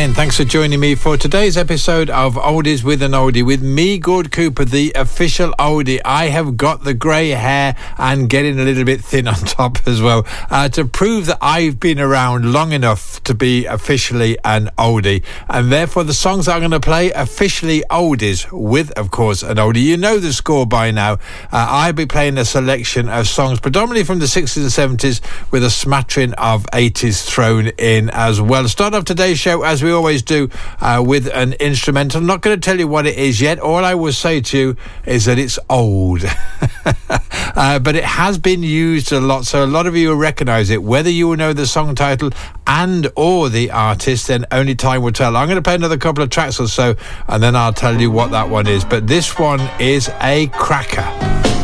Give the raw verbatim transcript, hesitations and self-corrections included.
again. Thanks for joining me for today's episode of Oldies with an Oldie with me, Gord Cooper, the official oldie. I have got the grey hair and getting a little bit thin on top as well uh, to prove that I've been around long enough to be officially an oldie. And therefore, the songs I'm going to play, officially oldies with, of course, an oldie. You know the score by now. Uh, I'll be playing a selection of songs predominantly from the sixties and seventies with a smattering of eighties thrown in as well. Start off today's show as we always do uh, with an instrumental. I'm not going to tell you what it is yet. All I will say to you is that it's old. uh, but it has been used a lot, so a lot of you will recognise it. Whether you will know the song title and or the artist, then only time will tell. I'm going to play another couple of tracks or so and then I'll tell you what that one is. But this one is a cracker.